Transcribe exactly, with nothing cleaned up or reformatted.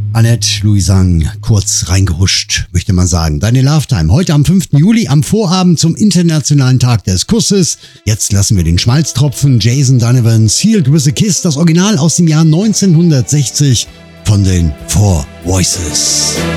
Annette Louisanne, kurz reingehuscht, möchte man sagen. Deine Love-Time, heute am fünften Juli, am Vorabend zum Internationalen Tag des Kusses. Jetzt lassen wir den Schmalz tropfen. Jason Donovan, Sealed with a Kiss, das Original aus dem Jahr neunzehnhundertsechzig von den Four Voices.